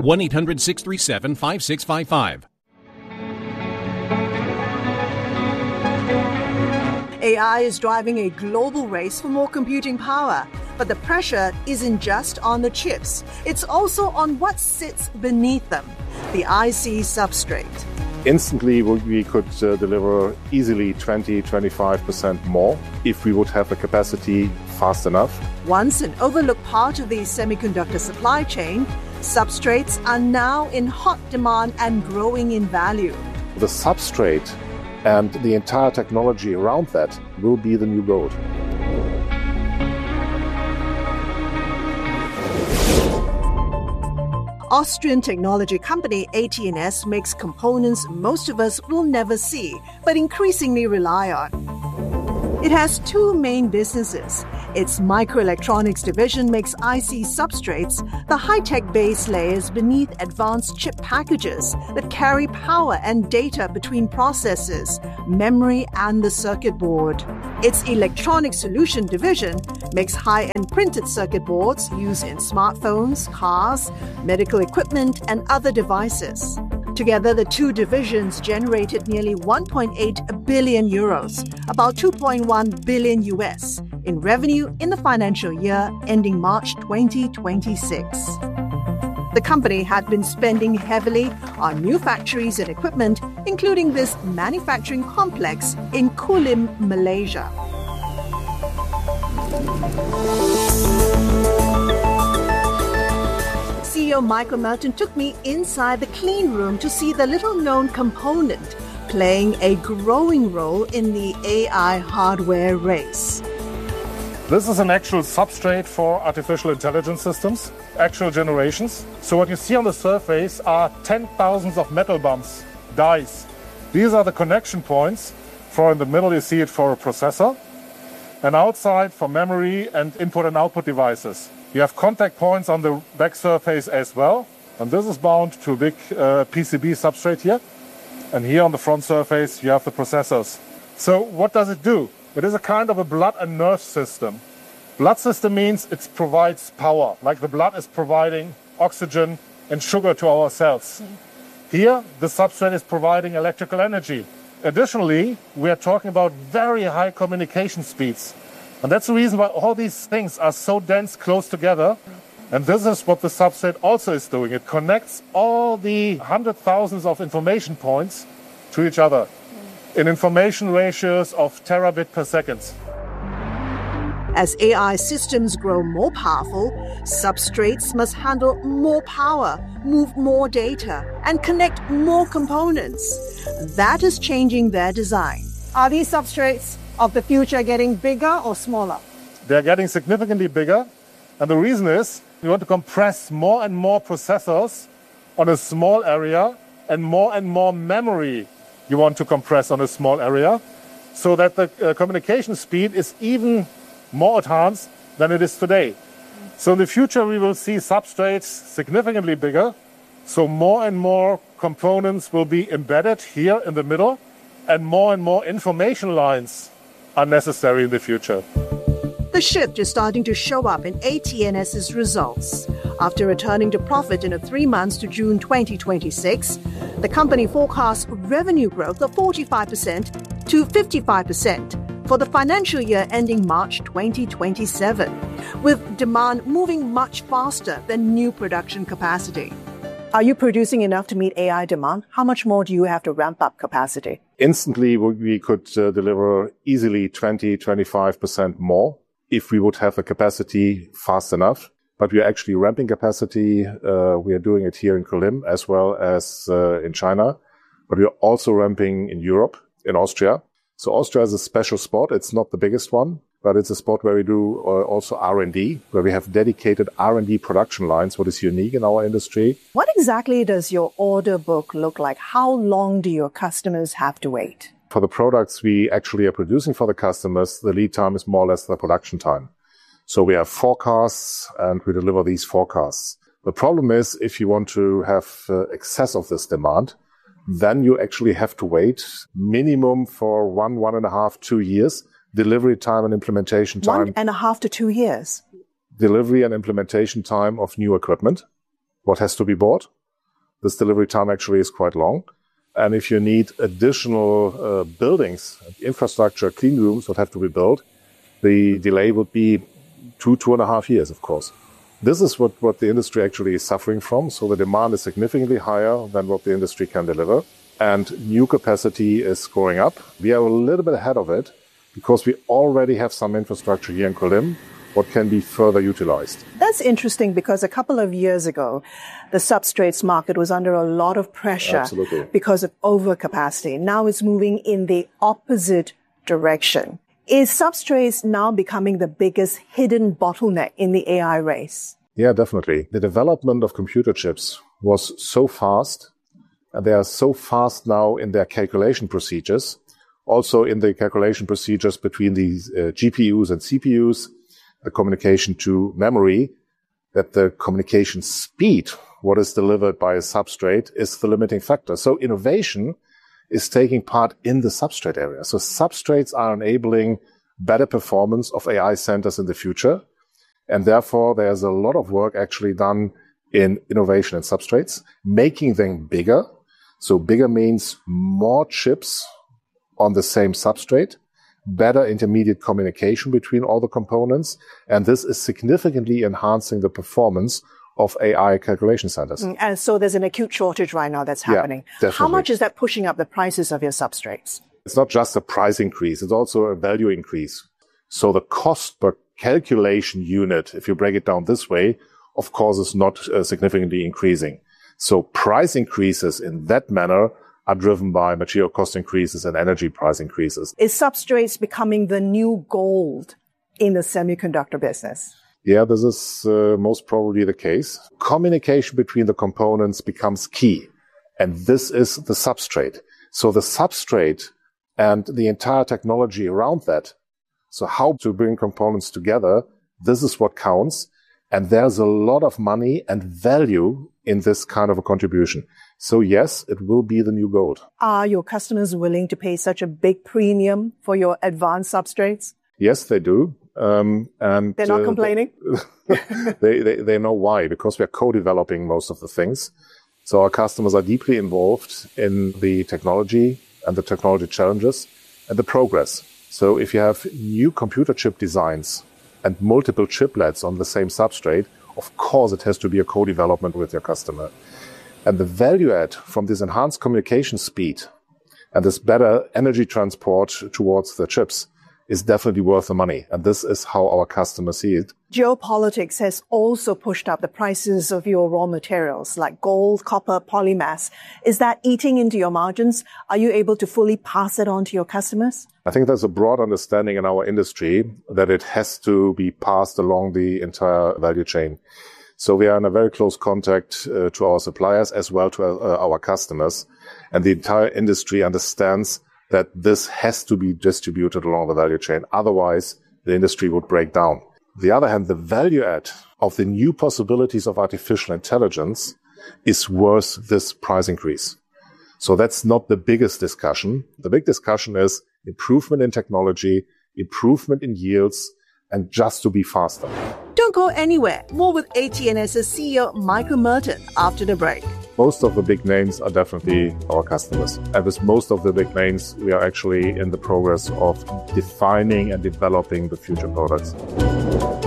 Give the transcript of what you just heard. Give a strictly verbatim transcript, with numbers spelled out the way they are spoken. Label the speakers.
Speaker 1: one eight hundred six three seven five six five five.
Speaker 2: A I is driving a global race for more computing power, but the pressure isn't just on the chips. It's also on what sits beneath them, the I C substrate.
Speaker 3: Instantly, we could uh, deliver easily twenty to twenty-five percent more if we would have the capacity fast enough.
Speaker 2: Once an overlooked part of the semiconductor supply chain, substrates are now in hot demand and growing in value.
Speaker 3: The substrate and the entire technology around that will be the new gold.
Speaker 2: Austrian technology company A T N S makes components most of us will never see, but increasingly rely on. It has two main businesses. Its microelectronics division makes I C substrates, the high-tech base layers beneath advanced chip packages that carry power and data between processors, memory, and the circuit board. Its electronic solution division makes high-end printed circuit boards used in smartphones, cars, medical equipment, and other devices. Together, the two divisions generated nearly one point eight billion euros, about two point one billion U S, in revenue in the financial year ending March twenty twenty-six. The company had been spending heavily on new factories and equipment, including this manufacturing complex in Kulim, Malaysia. C E O Michael Merton took me inside the clean room to see the little-known component playing a growing role in the A I hardware race.
Speaker 4: This is an actual substrate for artificial intelligence systems, actual generations. So what you see on the surface are ten thousands of metal bumps, dies. These are the connection points. For in the middle you see it for a processor, and outside for memory and input and output devices. You have contact points on the back surface as well, and this is bound to a big uh, P C B substrate here. And here on the front surface you have the processors. So what does it do? It is a kind of a blood and nerve system. Blood system means it provides power, like the blood is providing oxygen and sugar to our cells. Here, the substrate is providing electrical energy. Additionally, we are talking about very high communication speeds. And that's the reason why all these things are so dense close together. And this is what the substrate also is doing. It connects all the hundred thousands of information points to each other in information ratios of terabit per second.
Speaker 2: As A I systems grow more powerful, substrates must handle more power, move more data, and connect more components. That is changing their design. Are these substrates of the future getting bigger or smaller?
Speaker 4: They're getting significantly bigger. And the reason is we want to compress more and more processors on a small area, and more and more memory you want to compress on a small area, so that the uh, communication speed is even more advanced than it is today. So in the future we will see substrates significantly bigger, so more and more components will be embedded here in the middle, and more and more information lines are necessary in the future.
Speaker 2: The shift is starting to show up in ATNS's results. After returning to profit in the three months to June twenty twenty-six, the company forecasts revenue growth of forty-five percent to fifty-five percent for the financial year ending March twenty twenty-seven, with demand moving much faster than new production capacity. Are you producing enough to meet A I demand? How much more do you have to ramp up capacity?
Speaker 3: Instantly, we could uh, deliver easily twenty to twenty-five percent more if we would have the capacity fast enough. But we are actually ramping capacity. Uh, we are doing it here in Kulim as well as uh, in China. But we are also ramping in Europe, in Austria. So Austria is a special spot. It's not the biggest one, but it's a spot where we do uh, also R and D, where we have dedicated R and D production lines, what is unique in our industry.
Speaker 2: What exactly does your order book look like? How long do your customers have to wait?
Speaker 3: For the products we actually are producing for the customers, the lead time is more or less the production time. So we have forecasts and we deliver these forecasts. The problem is if you want to have uh, excess of this demand, then you actually have to wait minimum for one, one and a half, two years, delivery time and implementation time.
Speaker 2: One and a half to two years.
Speaker 3: Delivery and implementation time of new equipment. what has to be bought. This delivery time actually is quite long. And if you need additional uh, buildings, infrastructure, clean rooms that have to be built, the delay would be two, two and a half years, of course. This is what, what the industry actually is suffering from. So the demand is significantly higher than what the industry can deliver. And new capacity is going up. We are a little bit ahead of it because we already have some infrastructure here in Kulim what can be further utilized.
Speaker 2: That's interesting because a couple of years ago, the substrates market was under a lot of pressure
Speaker 3: Absolutely.
Speaker 2: because of overcapacity. Now it's moving in the opposite direction. Is substrates now becoming the biggest hidden bottleneck in the A I race?
Speaker 3: Yeah, definitely. The development of computer chips was so fast, and they are so fast now in their calculation procedures, also in the calculation procedures between these uh, G P Us and C P Us, the communication to memory, that the communication speed, what is delivered by a substrate, is the limiting factor. So innovation is taking part in the substrate area. So substrates are enabling better performance of A I centers in the future. And therefore, there's a lot of work actually done in innovation in substrates, making them bigger. So bigger means more chips on the same substrate, better intermediate communication between all the components. And this is significantly enhancing the performance of A I calculation centers.
Speaker 2: And so there's an acute shortage right now that's happening.
Speaker 3: Yeah, definitely.
Speaker 2: How much is that pushing up the prices of your substrates?
Speaker 3: It's not just a price increase, it's also a value increase. So the cost per calculation unit, if you break it down this way, of course is not uh, significantly increasing. So price increases in that manner are driven by material cost increases and energy price increases.
Speaker 2: Is substrates becoming the new gold in the semiconductor business?
Speaker 3: Yeah, this is uh, most probably the case. Communication between the components becomes key. And this is the substrate. So the substrate and the entire technology around that, so how to bring components together, this is what counts. And there's a lot of money and value in this kind of a contribution. So yes, it will be the new gold.
Speaker 2: Are your customers willing to pay such a big premium for your advanced substrates?
Speaker 3: Yes, they do. Um, and
Speaker 2: They're not
Speaker 3: uh,
Speaker 2: complaining?
Speaker 3: they, they, they know why, because we are co-developing most of the things. So our customers are deeply involved in the technology and the technology challenges and the progress. So if you have new computer chip designs and multiple chiplets on the same substrate, of course it has to be a co-development with your customer. And the value add from this enhanced communication speed and this better energy transport towards the chips is definitely worth the money. And this is how our customers see it.
Speaker 2: Geopolitics has also pushed up the prices of your raw materials like gold, copper, polymass. Is that eating into your margins? Are you able to fully pass it on to your customers?
Speaker 3: I think there's a broad understanding in our industry that it has to be passed along the entire value chain. So we are in a very close contact uh, to our suppliers as well to uh, our customers. And the entire industry understands that this has to be distributed along the value chain. Otherwise, the industry would break down. On the other hand, the value add of the new possibilities of artificial intelligence is worth this price increase. So that's not the biggest discussion. The big discussion is improvement in technology, improvement in yields, and just to be faster.
Speaker 2: Don't go anywhere. More with AT&S's C E O Michael Merton after the break.
Speaker 3: Most of the big names are definitely our customers. And with most of the big names, we are actually in the progress of defining and developing the future products.